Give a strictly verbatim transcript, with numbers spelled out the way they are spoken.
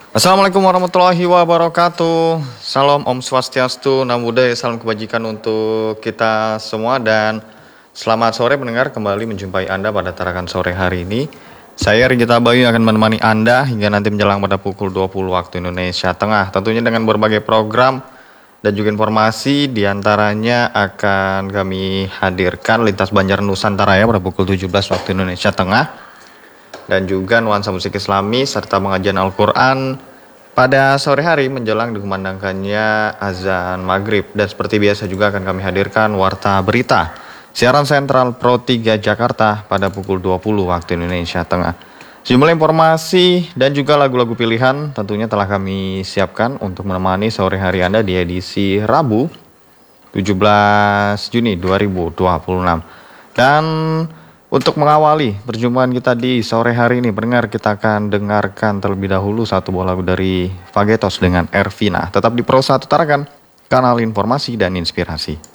Assalamualaikum warahmatullahi wabarakatuh. Salam Om Swastiastu, Namo Buddhaya, salam kebajikan untuk kita semua dan selamat sore pendengar, kembali menjumpai Anda pada tarakan sore hari ini. Saya Ringgit Abayu akan menemani Anda hingga nanti menjelang pada pukul dua puluh waktu Indonesia Tengah. Tentunya dengan berbagai program dan juga informasi, diantaranya akan kami hadirkan Lintas Banjar Nusantara ya pada pukul tujuh belas waktu Indonesia Tengah. Dan juga nuansa musik islami serta pengajian Al-Quran pada sore hari menjelang dikumandangkannya azan maghrib. Dan seperti biasa juga akan kami hadirkan Warta Berita, siaran sentral Pro tiga Jakarta pada pukul dua puluh waktu Indonesia Tengah. Sejumlah informasi dan juga lagu-lagu pilihan tentunya telah kami siapkan untuk menemani sore hari Anda di edisi Rabu tujuh belas Juni dua ribu dua puluh enam. Dan untuk mengawali perjumpaan kita di sore hari ini, pendengar, kita akan dengarkan terlebih dahulu satu buah lagu dari Fagetos dengan Ervina. Tetap di Pro satu Tarakan, kanal informasi dan inspirasi.